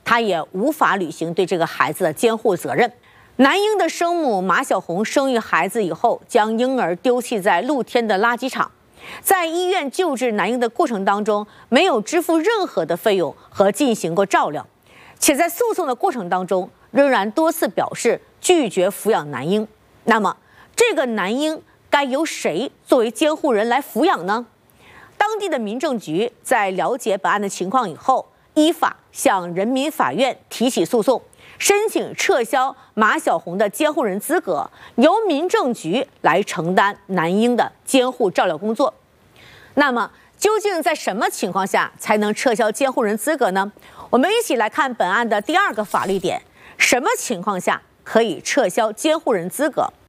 他也无法履行对这个孩子的监护责任。男婴的生母马小红生育孩子以后，将婴儿丢弃在露天的垃圾场，在医院救治男婴的过程当中，没有支付任何的费用和进行过照料，且在诉讼的过程当中，仍然多次表示拒绝抚养男婴。那么，这个男婴该由谁作为监护人来抚养呢？当地的民政局在了解本案的情况以后，依法向人民法院提起诉讼，申请撤销马小红的监护人资格，由民政局来承担男婴的监护照料工作。那么，究竟在什么情况下才能撤销监护人资格呢？我们一起来看本案的第二个法律点：什么情况下可以撤销监护人资格？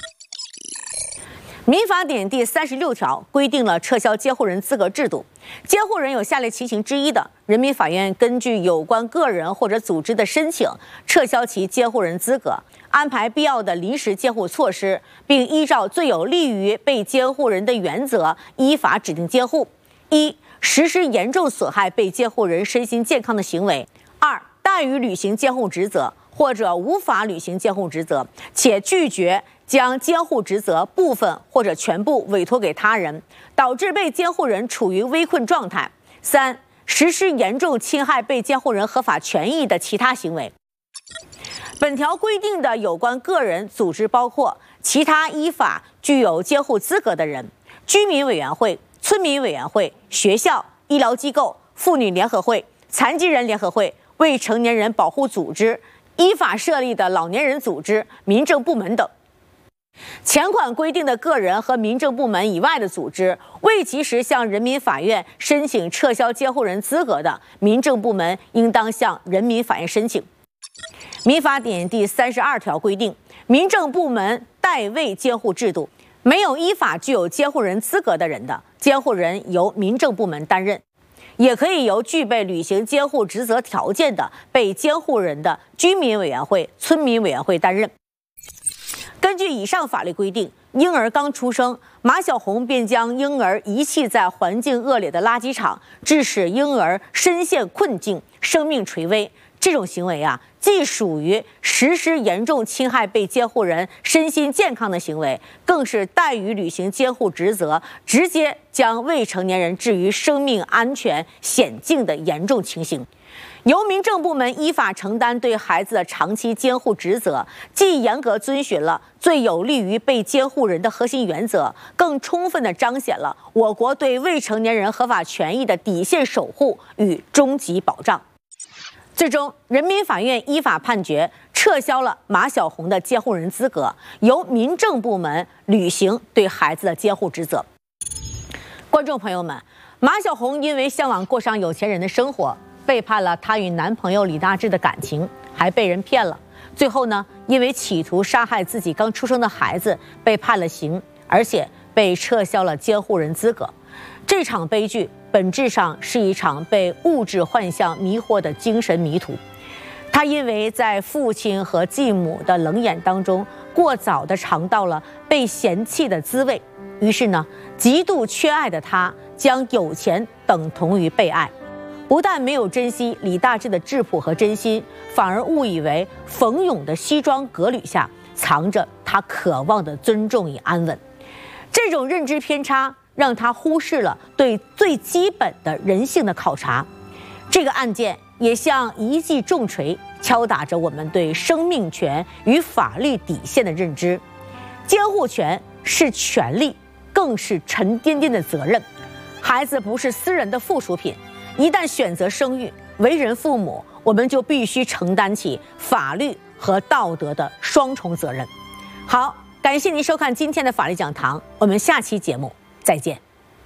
民法典第36条规定了撤销监护人资格制度。监护人有下列情形之一的，人民法院根据有关个人或者组织的申请，撤销其监护人资格，安排必要的临时监护措施，并依照最有利于被监护人的原则，依法指定监护。一、实施严重损害被监护人身心健康的行为；二、怠于履行监护职责，或者无法履行监护职责，且拒绝将监护职责部分或者全部委托给他人，导致被监护人处于危困状态；三、实施严重侵害被监护人合法权益的其他行为。本条规定的有关个人、组织包括其他依法具有监护资格的人、居民委员会、村民委员会、学校、医疗机构、妇女联合会、残疾人联合会、未成年人保护组织、依法设立的老年人组织、民政部门等。前款规定的个人和民政部门以外的组织，未及时向人民法院申请撤销监护人资格的，民政部门应当向人民法院申请。民法典第32条规定，民政部门代位监护制度，没有依法具有监护人资格的人的，监护人由民政部门担任，也可以由具备履行监护职责条件的被监护人的居民委员会、村民委员会担任。根据以上法律规定，婴儿刚出生，马小红便将婴儿遗弃在环境恶劣的垃圾场，致使婴儿身陷困境，生命垂危。这种行为既属于实施严重侵害被监护人身心健康的行为，更是怠于履行监护职责，直接将未成年人置于生命安全险境的严重情形。由民政部门依法承担对孩子的长期监护职责，既严格遵循了最有利于被监护人的核心原则，更充分地彰显了我国对未成年人合法权益的底线守护与终极保障。最终，人民法院依法判决撤销了马小红的监护人资格，由民政部门履行对孩子的监护职责。观众朋友们，马小红因为向往过上有钱人的生活，背叛了她与男朋友李大志的感情，还被人骗了。最后呢，因为企图杀害自己刚出生的孩子，被判了刑，而且被撤销了监护人资格。这场悲剧本质上是一场被物质幻象迷惑的精神迷途。他因为在父亲和继母的冷眼当中，过早地尝到了被嫌弃的滋味，于是呢，极度缺爱的他将有钱等同于被爱。不但没有珍惜李大志的质朴和真心，反而误以为冯勇的西装革履下藏着他渴望的尊重与安稳。这种认知偏差让他忽视了对最基本的人性的考察。这个案件也像一记重锤，敲打着我们对生命权与法律底线的认知。监护权是权利，更是沉甸甸的责任。孩子不是私人的附属品，一旦选择生育，为人父母，我们就必须承担起法律和道德的双重责任。好，感谢您收看今天的法律讲堂，我们下期节目再见。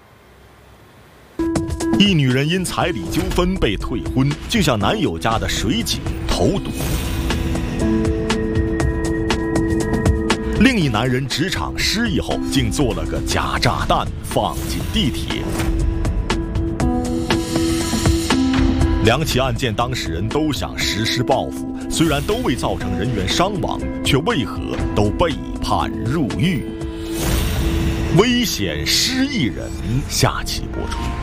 一女人因彩礼纠纷被退婚，竟向男友家的水井投毒。另一男人职场失意后，竟做了个假炸弹放进地铁。两起案件当事人都想实施报复，虽然都未造成人员伤亡，却为何都被判入狱？危险失忆人，下期播出。